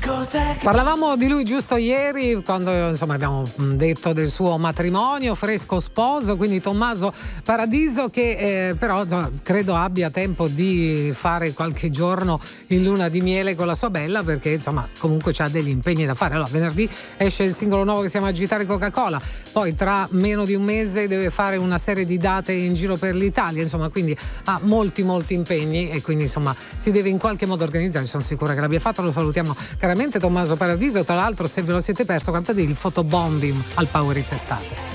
Parlavamo di lui giusto ieri quando insomma abbiamo detto del suo matrimonio, fresco sposo, quindi Tommaso Paradiso che però insomma, credo abbia tempo di fare qualche giorno in luna di miele con la sua bella, perché insomma comunque c'ha degli impegni da fare. Allora venerdì esce il singolo nuovo che si chiama Agitare Coca-Cola, poi tra meno di un mese deve fare una serie di date in giro per l'Italia, insomma quindi ha molti impegni e quindi insomma si deve in qualche modo organizzare. Sono sicura che l'abbia fatto, lo salutiamo caramente Tommaso Paradiso. Tra l'altro, se ve lo siete perso, guardate il fotobombing al Power It's Estate.